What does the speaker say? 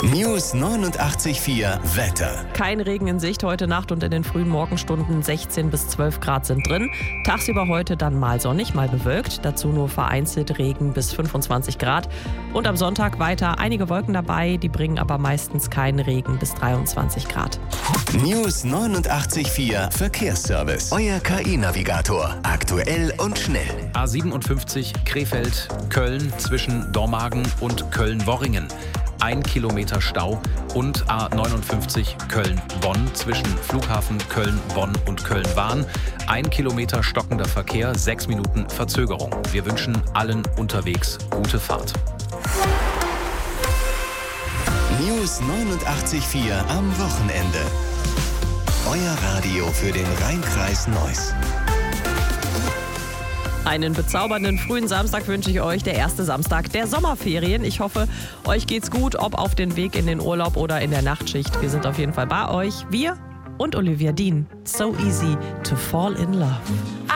News 89.4 Wetter. Kein Regen in Sicht heute Nacht und in den frühen Morgenstunden 16 bis 12 Grad sind drin. Tagsüber heute dann mal sonnig, mal bewölkt. Dazu nur vereinzelt Regen bis 25 Grad. Und am Sonntag weiter einige Wolken dabei, die bringen aber meistens keinen Regen bis 23 Grad. News 89.4 Verkehrsservice. Euer KI-Navigator. Aktuell und schnell. A57 Krefeld, Köln zwischen Dormagen und Köln-Worringen. 1 Kilometer Stau und A59 Köln-Bonn zwischen Flughafen Köln-Bonn und Köln-Wahn. 1 Kilometer stockender Verkehr, 6 Minuten Verzögerung. Wir wünschen allen unterwegs gute Fahrt. News 89.4 am Wochenende. Euer Radio für den Rhein-Kreis Neuss. Einen bezaubernden frühen Samstag wünsche ich euch, der erste Samstag der Sommerferien. Ich hoffe, euch geht's gut, ob auf den Weg in den Urlaub oder in der Nachtschicht. Wir sind auf jeden Fall bei euch. Wir und Olivia Dean. So easy to fall in love.